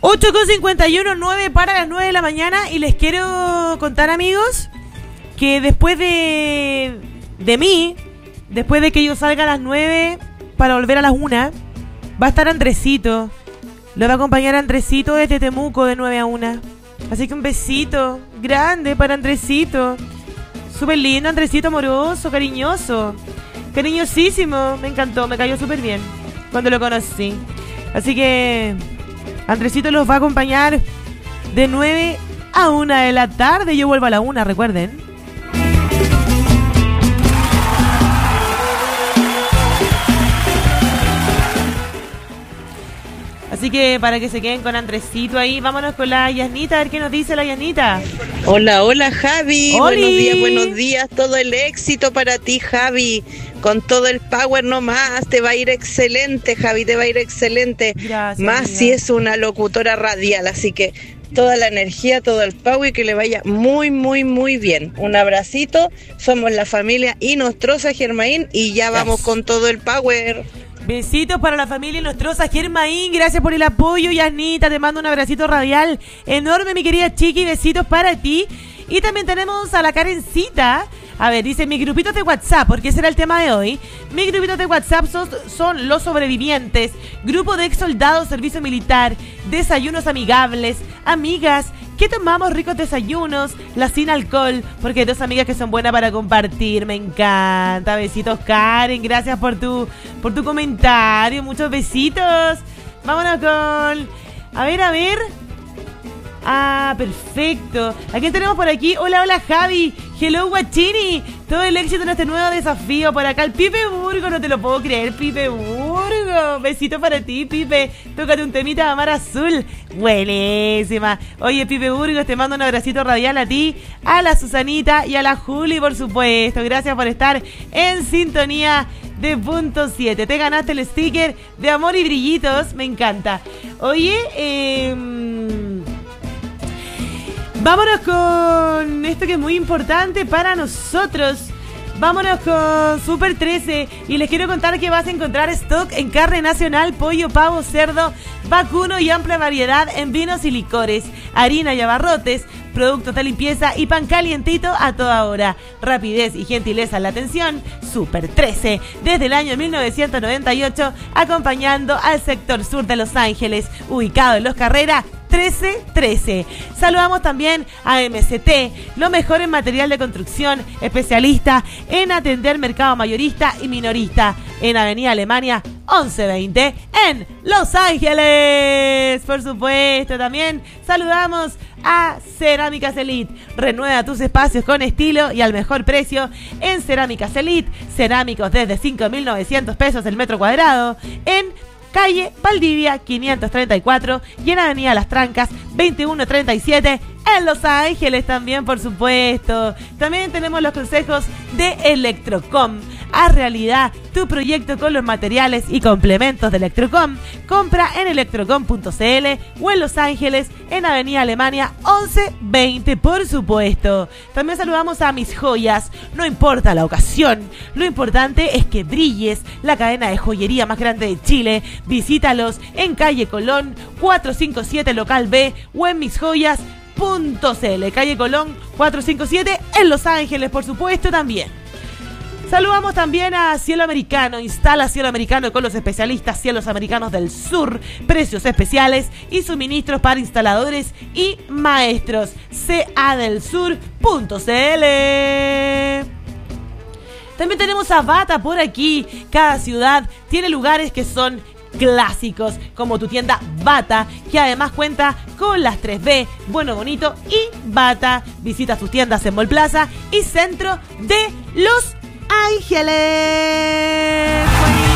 8:51, 9 para las 9 de la mañana. Y les quiero contar, amigos, que después de mí, después de que yo salga a las 9 para volver a las 1, va a estar Andresito. Lo va a acompañar Andresito desde Temuco de 9 a 1. Así que un besito grande para Andresito. Súper lindo, Andresito, amoroso, cariñoso. Cariñosísimo, me encantó, me cayó súper bien cuando lo conocí. Así que Andresito los va a acompañar de 9 a 1 de la tarde. Yo vuelvo a la 1, recuerden. Así que para que se queden con Andresito ahí, vámonos con la Yasnita, a ver qué nos dice la Yasnita. Hola, hola Javi. ¡Oli! Buenos días, todo el éxito para ti, Javi. Con todo el power nomás, te va a ir excelente, Javi, te va a ir excelente. Gracias, más amiga. si es una locutora radial, así que toda la energía, todo el power y que le vaya muy, muy, muy bien. Un abracito, somos la familia Inostroza Germain y ya vamos con todo el power. Besitos para la familia Nostrosa Germain, gracias por el apoyo, Yasnita, te mando un abracito radial enorme, mi querida Chiqui, besitos para ti. Y también tenemos a la Karencita. A ver, dice, mis grupitos de WhatsApp, porque ese era el tema de hoy. Mis grupitos de WhatsApp son los sobrevivientes, grupo de ex soldados, servicio militar, desayunos amigables, amigas, que tomamos ricos desayunos, la sin alcohol, porque hay dos amigas que son buenas para compartir, me encanta. Besitos, Karen, gracias por tu comentario, muchos besitos. Vámonos con... A ver... Ah, perfecto. ¿A quién tenemos por aquí? Hola, Javi. Hello, Guachini. Todo el éxito en este nuevo desafío. Por acá el Pipe Burgo. No te lo puedo creer, Pipe Burgo. Besito para ti, Pipe. Tócate un temita de Mar Azul. Buenísima. Oye, Pipe Burgos, te mando un abracito radial a ti, a la Susanita y a la Juli, por supuesto. Gracias por estar en sintonía de Punto 7. Te ganaste el sticker de amor y brillitos. Me encanta. Oye, vámonos con esto que es muy importante para nosotros. Vámonos con Super 13 y les quiero contar que vas a encontrar stock en carne nacional, pollo, pavo, cerdo, vacuno y amplia variedad en vinos y licores, harina y abarrotes, productos de limpieza y pan calientito a toda hora. Rapidez y gentileza en la atención. Super 13, desde el año 1998, acompañando al sector sur de Los Ángeles, ubicado en Los Carreras 1313. Saludamos también a MCT, lo mejor en material de construcción, especialista en atender mercado mayorista y minorista, en Avenida Alemania 1120 en Los Ángeles. Por supuesto, también saludamos a Cerámicas Elite. Renueva tus espacios con estilo y al mejor precio en Cerámicas Elite. Cerámicos desde 5.900 pesos el metro cuadrado en calle Valdivia 534 y en Avenida Las Trancas 2137 en Los Ángeles también, por supuesto. También tenemos los consejos de Electrocom. Haz realidad tu proyecto con los materiales y complementos de Electrocom. Compra en electrocom.cl o en Los Ángeles en Avenida Alemania 1120, por supuesto. También saludamos a Mis Joyas. No importa la ocasión, lo importante es que brilles. La cadena de joyería más grande de Chile. Visítalos en calle Colón 457 local B o en misjoyas.cl, calle Colón 457 en Los Ángeles, por supuesto, también. Saludamos también a Cielo Americano. Instala Cielo Americano con los especialistas Cielos Americanos del Sur. Precios especiales y suministros para instaladores y maestros. cadelsur.cl. También tenemos a Bata por aquí. Cada ciudad tiene lugares que son clásicos, como tu tienda Bata, que además cuenta con las 3B, Bueno, Bonito y Bata. Visita sus tiendas en Mall Plaza y Centro de Los Ángeles.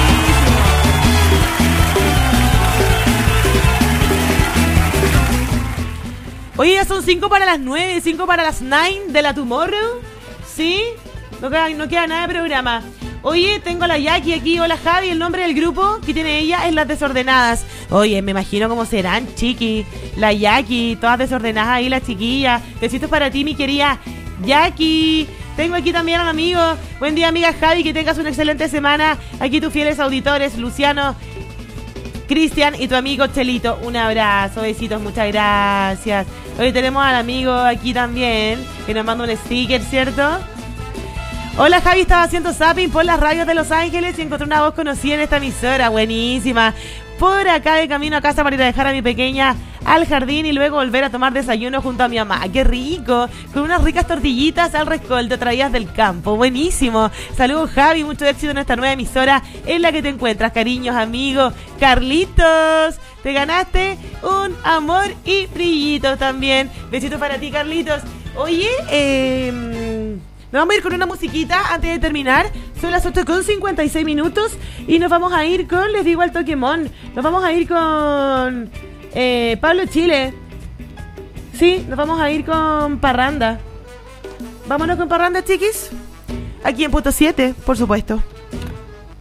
Oye, ya son 5 para las 9, 5 para las 9 de la Tomorrow. ¿Sí? No queda nada de programa. Oye, tengo a la Jackie aquí. Hola, Javi. El nombre del grupo que tiene ella es Las Desordenadas. Oye, me imagino cómo serán, chiqui. La Jackie, todas desordenadas ahí, las chiquillas. Besitos para ti, mi querida Jackie. Tengo aquí también a un amigo. Buen día, amiga Javi, que tengas una excelente semana. Aquí tus fieles auditores, Luciano Cristian y tu amigo Chelito. Un abrazo, besitos, muchas gracias. Hoy tenemos al amigo aquí también, que nos manda un sticker, ¿cierto? Hola Javi, estaba haciendo zapping por las radios de Los Ángeles y encontré una voz conocida en esta emisora, buenísima. Por acá de camino a casa para ir a dejar a mi pequeña al jardín y luego volver a tomar desayuno junto a mi mamá. ¡Qué rico! Con unas ricas tortillitas al rescoldo traídas del campo. ¡Buenísimo! Saludos Javi, mucho éxito en esta nueva emisora en la que te encuentras. Cariños, amigo Carlitos. Te ganaste un amor y brillitos también. Besitos para ti, Carlitos. Oye, nos vamos a ir con una musiquita antes de terminar. Son las 8:56 y nos vamos a ir con, les digo al Pokémon, nos vamos a ir con Pablo Chile. Sí, nos vamos a ir con Parranda. Vámonos con Parranda, chiquis. Aquí en Punto 7, por supuesto.